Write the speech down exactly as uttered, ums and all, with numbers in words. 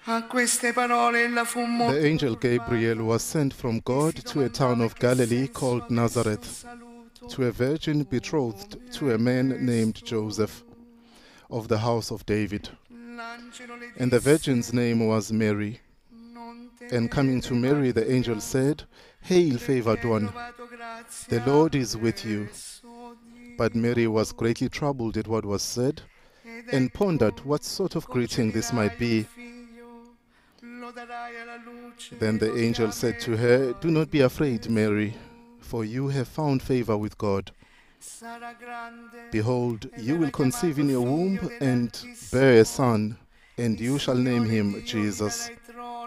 A queste parole ella fu molto The angel turbata Gabriel was sent from e God si to a town domandava of che Galilee senso called avesse quel Nazareth, saluto. to a virgin Tu betrothed mi to a hai man named chiesto. Joseph of the house of David. L'angelo le And the virgin's disse, name was Mary. non And coming to temere Mary, the angel Maria, said, Hail, perché favored hai one, trovato the grazia Lord is with you. presso But Mary was Dio. greatly troubled at what was said, Ed and pondered ecco, what sort of greeting this might concederai un be. figlio, lo darai alla luce Then e the lo angel said to her, Do not be chiamerai afraid, Mary, Gesù. for you have found favor with God. Sarà grande Behold, e you will verrà conceive chiamato in your figlio womb and bear a dell'Altissimo. son, and Il you shall name Signore him Dio gli darà Jesus. il trono